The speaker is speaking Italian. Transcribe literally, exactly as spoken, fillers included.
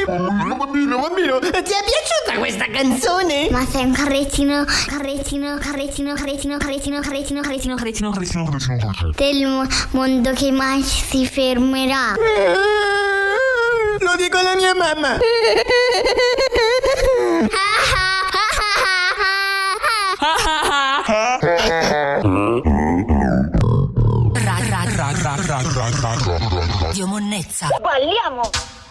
Bambino, bambino, ti è piaciuta questa canzone? Ma sei un carrettino, carrettino, carrettino, carrettino, carrettino, carrettino, carrettino, carrettino, carrettino, carrettino del mo- mondo che mai si fermerà. Lo dico alla mia mamma. Radio Monnezza. Balliamo!